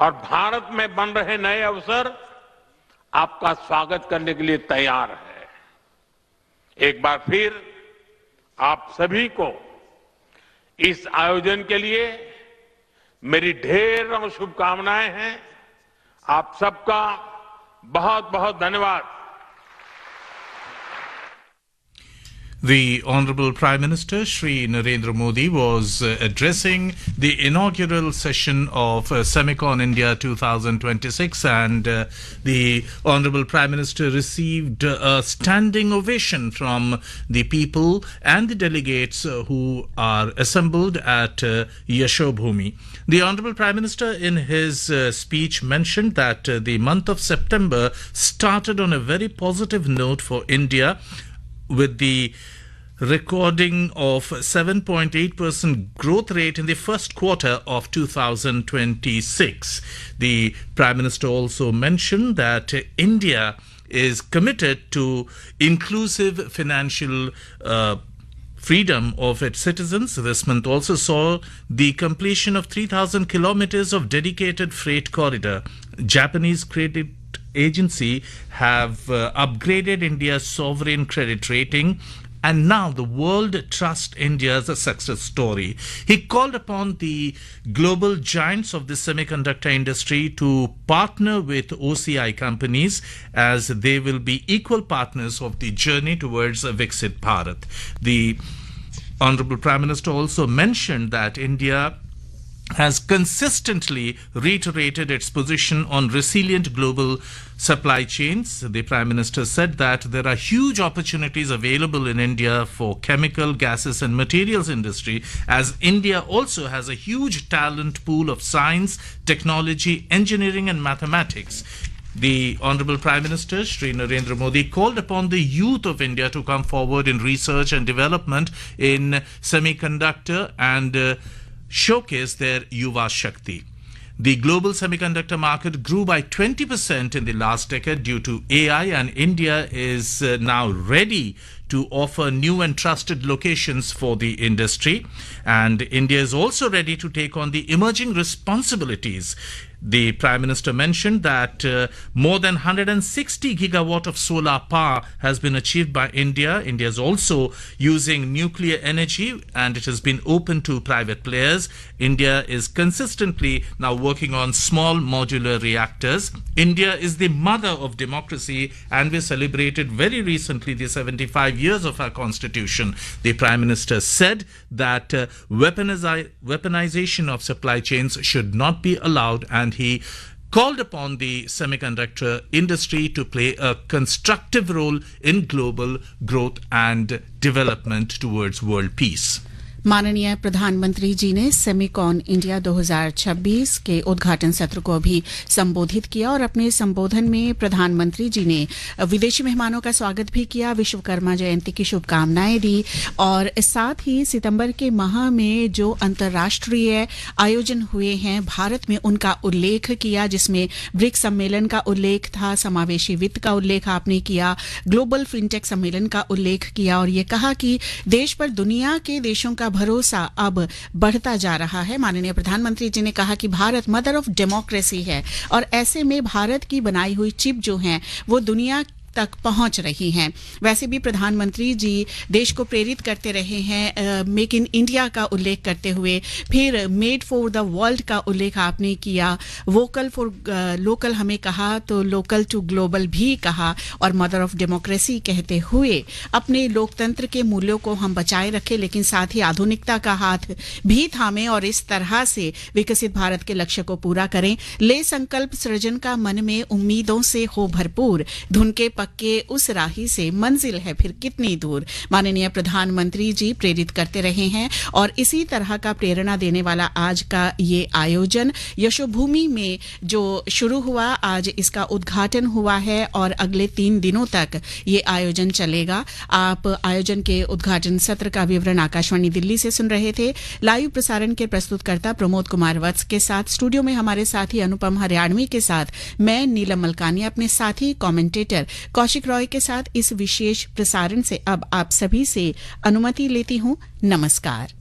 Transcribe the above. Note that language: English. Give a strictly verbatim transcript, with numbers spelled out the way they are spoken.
और भारत में बन रहे नए अवसर आपका स्वागत करने के लिए तैयार है। एक बार फिर आप सभी को इस आयोजन के लिए मेरी ढेरों शुभकामनाएं हैं। आप सबका बहुत बहुत धन्यवाद। The Honorable Prime Minister Shri Narendra Modi was uh, addressing the inaugural session of uh, Semicon India twenty twenty-six, and uh, the Honorable Prime Minister received uh, a standing ovation from the people and the delegates uh, who are assembled at uh, Yashobhumi. The Honorable Prime Minister in his uh, speech mentioned that uh, the month of September started on a very positive note for India, with the recording of seven point eight percent growth rate in the first quarter of two thousand twenty-six. The Prime Minister also mentioned that India is committed to inclusive financial uh, freedom of its citizens. This month also saw the completion of three thousand kilometers of dedicated freight corridor. Japanese credit agency have uh, upgraded India's sovereign credit rating, and now the world trusts India as a success story. He called upon the global giants of the semiconductor industry to partner with O C I companies, as they will be equal partners of the journey towards a Viksit Bharat. The Honorable Prime Minister also mentioned that India has consistently reiterated its position on resilient global supply chains. The Prime Minister said that there are huge opportunities available in India for chemical, gases and materials industry, as India also has a huge talent pool of science, technology, engineering and mathematics. The Honorable Prime Minister Shri Narendra Modi called upon the youth of India to come forward in research and development in semiconductor and uh, showcase their Yuva Shakti. The global semiconductor market grew by twenty percent in the last decade due to A I, and India is uh, now ready to offer new and trusted locations for the industry. And India is also ready to take on the emerging responsibilities. The Prime Minister mentioned that uh, more than one hundred sixty gigawatt of solar power has been achieved by India. India is also using nuclear energy, and it has been open to private players. India is consistently now working on small modular reactors. India is the mother of democracy, and we celebrated very recently the seventy-five years of our constitution. The Prime Minister said that uh, weaponizi- weaponization of supply chains should not be allowed, and he called upon the semiconductor industry to play a constructive role in global growth and development towards world peace. माननीय प्रधानमंत्री जी ने Semicon India दो हज़ार छब्बीस के उद्घाटन सत्र को भी संबोधित किया, और अपने संबोधन में प्रधानमंत्री जी ने विदेशी मेहमानों का स्वागत भी किया, विश्वकर्मा जयंती की शुभकामनाएं दी, और साथ ही सितंबर के माह में जो अंतर्राष्ट्रीय आयोजन हुए हैं भारत में उनका उल्लेख किया, जिसमें ब्रिक्स सम्मेलन का उल्लेख था, समावेशी वित्त का उल्लेख आपने किया, ग्लोबल फिनटेक सम्मेलन का उल्लेख किया, और ये कहा कि देश पर दुनिया के देशों का भरोसा अब बढ़ता जा रहा है। माननीय प्रधानमंत्री जी ने कहा कि भारत मदर ऑफ डेमोक्रेसी है, और ऐसे में भारत की बनाई हुई चिप जो हैं वो दुनिया तक पहुंच रही हैं। वैसे भी प्रधानमंत्री जी देश को प्रेरित करते रहे हैं, मेक इन इंडिया का उल्लेख करते हुए, फिर मेड फॉर द वर्ल्ड का उल्लेख आपने किया, वोकल फॉर लोकल हमें कहा तो लोकल टू ग्लोबल भी कहा, और मदर ऑफ डेमोक्रेसी कहते हुए अपने लोकतंत्र के मूल्यों को हम बचाए रखें, लेकिन साथ ही आधुनिकता का हाथ भी थामें और इस तरह से विकसित भारत के लक्ष्य को पूरा करें। ले संकल्प सृजन का मन में उम्मीदों से हो भरपूर, धुन के पक्के उस राही से मंजिल है फिर कितनी दूर। माननीय प्रधानमंत्री जी प्रेरित करते रहे हैं, और इसी तरह का प्रेरणा देने वाला आज का ये आयोजन यशोभूमि में जो शुरू हुआ, आज इसका उद्घाटन हुआ है और अगले तीन दिनों तक ये आयोजन चलेगा। आप आयोजन के उद्घाटन सत्र का विवरण आकाशवाणी दिल्ली से सुन रहे थे। लाइव प्रसारण के प्रस्तुतकर्ता प्रमोद कुमार वत्स के साथ स्टूडियो में हमारे साथी अनुपम हरियाणवी के साथ मैं नीलम मलकानी अपने साथी कमेंटेटर कौशिक रॉय के साथ इस विशेष प्रसारण से अब आप सभी से अनुमति लेती हूं। नमस्कार।